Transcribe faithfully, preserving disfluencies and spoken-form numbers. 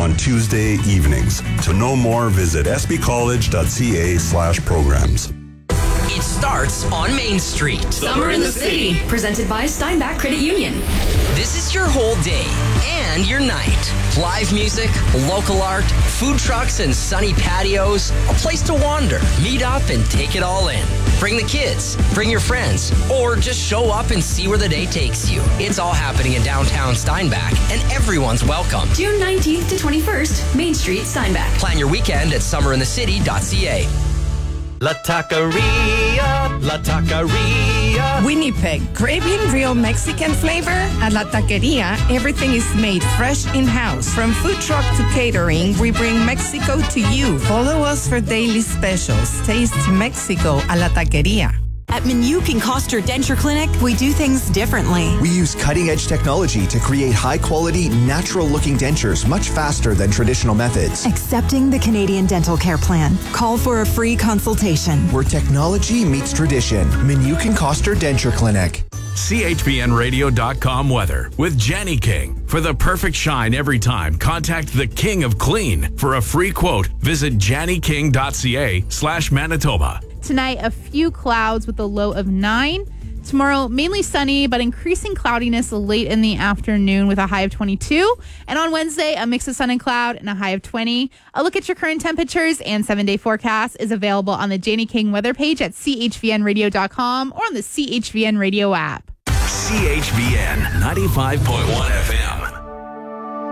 on Tuesday evenings. To know more, visit sbcollege.ca slash programs. It starts on Main Street. Summer in the City, presented by Steinbach Credit Union. This is your whole day and your night. Live music, local art, food trucks and sunny patios, a place to wander, meet up and take it all in. Bring the kids, bring your friends, or just show up and see where the day takes you. It's all happening in downtown Steinbach, and everyone's welcome. June nineteenth to twenty-first, Main Street, Steinbach. Plan your weekend at summer in the city dot c a. La Taqueria, La Taqueria. Winnipeg, craving real Mexican flavor? At La Taqueria, everything is made fresh in-house. From food truck to catering, we bring Mexico to you. Follow us for daily specials. Taste Mexico a La Taqueria. At Minuke and Coster Denture Clinic, we do things differently. We use cutting-edge technology to create high-quality, natural-looking dentures much faster than traditional methods. Accepting the Canadian Dental Care Plan. Call for a free consultation. Where technology meets tradition. Minuke and Coster Denture Clinic. C H B N radio dot com weather with Jenny King. For the perfect shine every time, contact the King of Clean. For a free quote, visit jannyking.ca slash Manitoba. Tonight, a few clouds with a low of nine. Tomorrow, mainly sunny, but increasing cloudiness late in the afternoon with a high of twenty-two. And on Wednesday, a mix of sun and cloud and a high of twenty. A look at your current temperatures and seven-day forecast is available on the Janie King weather page at c h v n radio dot com or on the C H V N radio app. C H V N ninety-five point one F M.